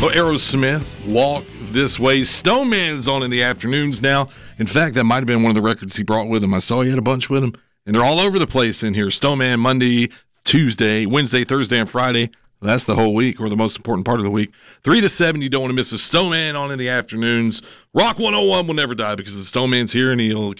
Well, Aerosmith, Walk This Way. Stone Man's on in the afternoons now. In fact, that might have been one of the records he brought with him. I saw he had a bunch with him, and they're all over the place in here. Stone Man Monday, Tuesday, Wednesday, Thursday, and Friday. That's the whole week, or the most important part of the week. 3 to 7, you don't want to miss a Stone Man on in the afternoons. Rock 101 will never die because the Stone Man's here, and he'll